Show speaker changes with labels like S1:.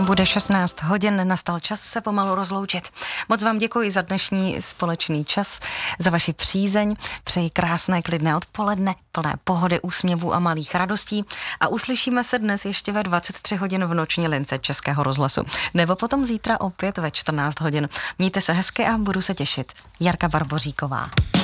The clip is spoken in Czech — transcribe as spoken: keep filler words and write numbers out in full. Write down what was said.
S1: Bude šestnáct hodin, nastal čas se pomalu rozloučit. Moc vám děkuji za dnešní společný čas, za vaši přízeň. Přeji krásné, klidné odpoledne, plné pohody, úsměvů a malých radostí a uslyšíme se dnes ještě ve dvacet tři hodin v noční lince Českého rozhlasu. Nebo potom zítra opět ve čtrnáct hodin. Mějte se hezky a budu se těšit. Jarka Barboříková.